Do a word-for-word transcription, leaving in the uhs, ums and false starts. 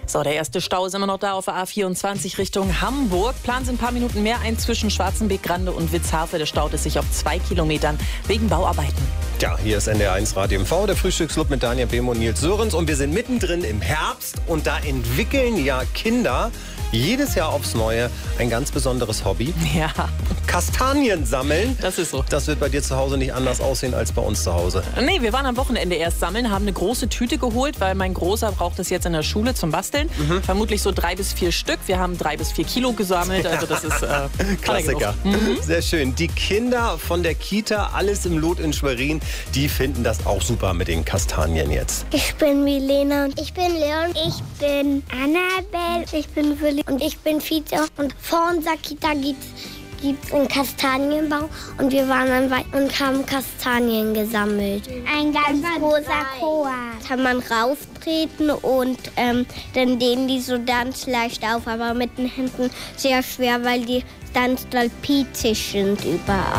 So, der erste Stau ist immer noch da auf der A vierundzwanzig Richtung Hamburg. Planen Sie ein paar Minuten mehr ein zwischen Schwarzenbeck, Grande und Witzhafe. Der staut es sich auf zwei Kilometern wegen Bauarbeiten. Ja, hier ist N D R eins Radio M V, der Frühstücksclub mit Daniel Behm und Nils Sörensen. Und wir sind mittendrin im Herbst und da entwickeln ja Kinder jedes Jahr aufs Neue ein ganz besonderes Hobby. Ja. Kastanien sammeln. Das ist so. Das wird bei dir zu Hause nicht anders aussehen als bei uns zu Hause. Nee, wir waren am Wochenende erst sammeln, haben eine große Tüte geholt, weil mein Großer braucht das jetzt in der Schule zum Basteln. Mhm. Vermutlich so drei bis vier Stück. Wir haben drei bis vier Kilo gesammelt. Also das ist äh, Klassiker. Mhm. Sehr schön. Die Kinder von der Kita Alles im Lot in Schwerin, die finden das auch super mit den Kastanien jetzt. Ich bin Milena. Ich bin Leon. Ich bin Annabelle. Ich bin Willi. Und ich bin Fiete. Und vor unserer Kita gibt's gibt es einen Kastanienbaum und wir waren dann weit und haben Kastanien gesammelt. Ein ganz großer Koa. Kann man rauftreten und ähm, dann dehnen die so ganz leicht auf, aber mit den Händen sehr schwer, weil die ganz doll pietzig sind überall.